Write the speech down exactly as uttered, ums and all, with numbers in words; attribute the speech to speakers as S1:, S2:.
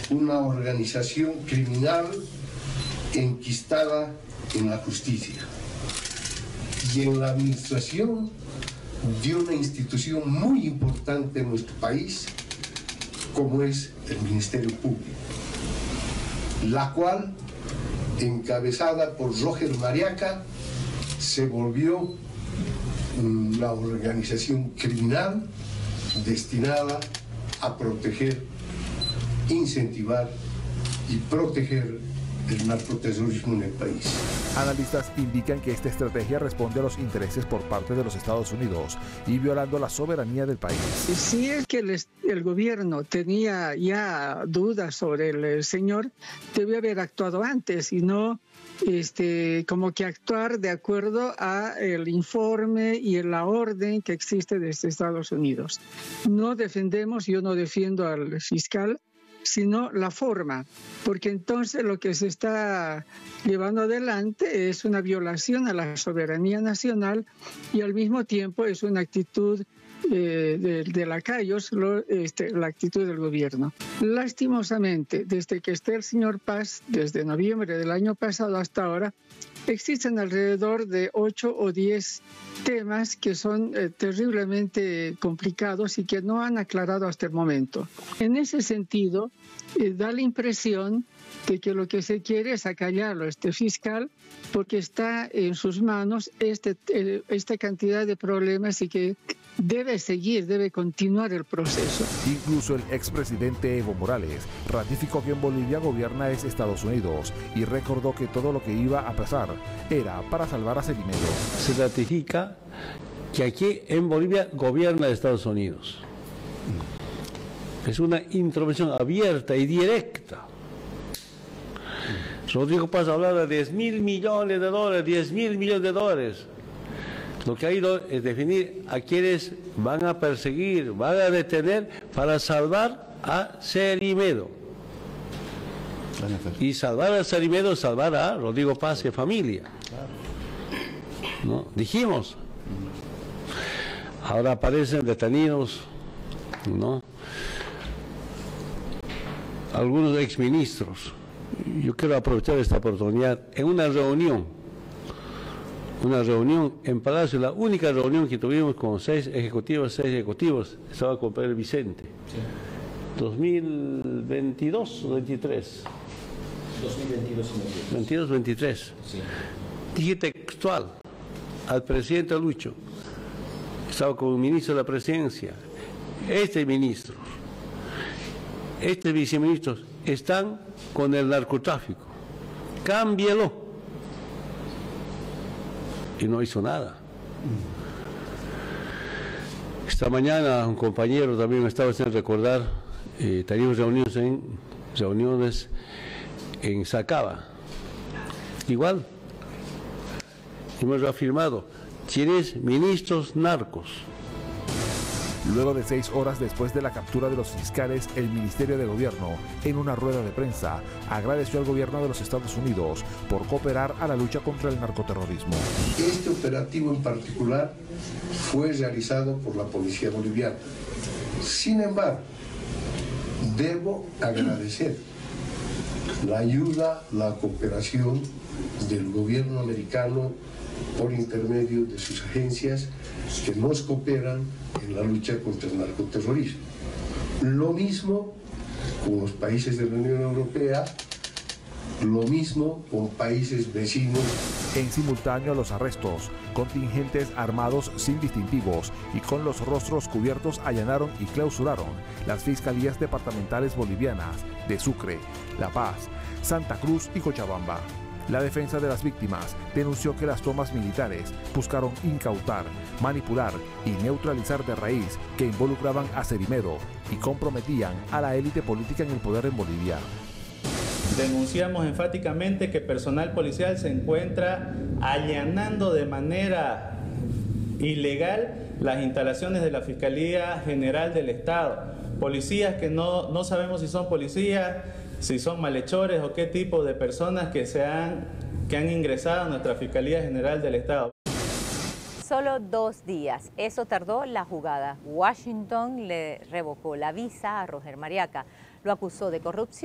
S1: una organización criminal enquistada en la justicia y en la administración de una institución muy importante en nuestro país, como es el Ministerio Público, la cual, encabezada por Roger Mariaca, se volvió una organización criminal destinada a proteger, incentivar y proteger el narcoterrorismo en el país.
S2: Analistas indican que esta estrategia responde a los intereses por parte de los Estados Unidos y violando la soberanía del país.
S3: Si es que el, el gobierno tenía ya dudas sobre el señor, debió haber actuado antes y no este, como que actuar de acuerdo al informe y la orden que existe desde Estados Unidos. No defendemos, yo no defiendo al fiscal, sino la forma, porque entonces lo que se está llevando adelante es una violación a la soberanía nacional y al mismo tiempo es una actitud eh, de, de lacayos, lo, este, la actitud del gobierno. Lastimosamente, desde que está el señor Paz, desde noviembre del año pasado hasta ahora, existen alrededor de ocho o diez temas que son eh, terriblemente complicados y que no han aclarado hasta el momento. En ese sentido, eh, da la impresión de que lo que se quiere es acallarlo a este fiscal porque está en sus manos este, eh, esta cantidad de problemas y que debe seguir, debe continuar el proceso.
S2: Incluso el expresidente Evo Morales ratificó que en Bolivia gobierna es Estados Unidos y recordó que todo lo que iba a pasar era para salvar a Cerimedo.
S4: Se ratifica que aquí en Bolivia gobierna Estados Unidos. Es una intromisión abierta y directa. Rodrigo Paz hablaba de diez mil millones de dólares, diez mil millones de dólares. Lo que ha ido es definir a quienes van a perseguir, van a detener para salvar a Cerimedo. Y salvar a Cerimedo es salvar a Rodrigo Paz y familia. ¿No? Dijimos. Ahora aparecen detenidos, ¿no? Algunos exministros. Yo quiero aprovechar esta oportunidad en una reunión. Una reunión en Palacio, la única reunión que tuvimos con seis ejecutivos, seis ejecutivos, estaba con Pedro Vicente. Sí. dos mil veintidós o veintitrés.
S5: dos mil veintidós y
S4: veintidós, veintitrés.
S5: Sí.
S4: Dije textual al presidente Lucho, estaba como ministro de la presidencia, este ministro, estos viceministros están con el narcotráfico, cámbielo. Y no hizo nada. Esta mañana un compañero también me estaba haciendo recordar, eh, teníamos reuniones en, reuniones en Sacaba. Igual, hemos reafirmado, tienes ministros narcos.
S2: Luego de seis horas después de la captura de los fiscales, el Ministerio de Gobierno, en una rueda de prensa, agradeció al gobierno de los Estados Unidos por cooperar a la lucha contra el narcoterrorismo.
S1: Este operativo en particular fue realizado por la policía boliviana. Sin embargo, debo agradecer la ayuda, la cooperación del gobierno americano por intermedio de sus agencias que nos cooperan en la lucha contra el narcoterrorismo. Lo mismo con los países de la Unión Europea, lo mismo con países vecinos.
S2: En simultáneo a los arrestos, contingentes armados sin distintivos y con los rostros cubiertos allanaron y clausuraron las fiscalías departamentales bolivianas de Sucre, La Paz, Santa Cruz y Cochabamba. La defensa de las víctimas denunció que las tomas militares buscaron incautar, manipular y neutralizar de raíz que involucraban a Cerimedo y comprometían a la élite política en el poder en Bolivia.
S6: Denunciamos enfáticamente que personal policial se encuentra allanando de manera ilegal las instalaciones de la Fiscalía General del Estado. Policías que no, no sabemos si son policías, si son malhechores o qué tipo de personas que, se han, que han ingresado a nuestra Fiscalía General del Estado.
S7: Solo dos días, eso tardó la jugada. Washington le revocó la visa a Roger Mariaca, lo acusó de corrupción.